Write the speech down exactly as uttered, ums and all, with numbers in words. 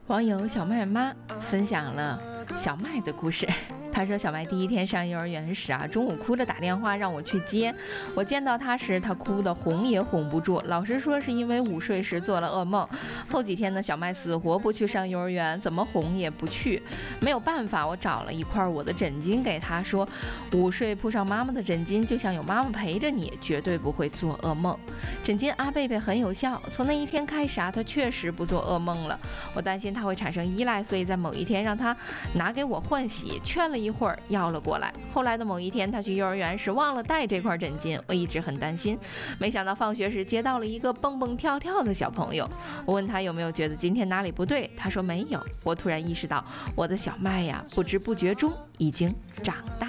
网友小麦妈分享了小麦的故事。他说，小麦第一天上幼儿园时啊，中午哭着打电话让我去接。我见到他时，他哭得哄也哄不住。老师说是因为午睡时做了噩梦。后几天呢，小麦死活不去上幼儿园，怎么哄也不去。没有办法，我找了一块我的枕巾给他，说午睡铺上妈妈的枕巾，就像有妈妈陪着你，绝对不会做噩梦。枕巾阿贝贝很有效，从那一天开始啊，他确实不做噩梦了。我担心他会产生依赖，所以在某一天让他拿给我换洗，劝了一会儿要了过来。后来的某一天，他去幼儿园时忘了带这块枕巾，我一直很担心。没想到放学时接到了一个蹦蹦跳跳的小朋友，我问他有没有觉得今天哪里不对，他说没有。我突然意识到，我的小麦呀，不知不觉中已经长大。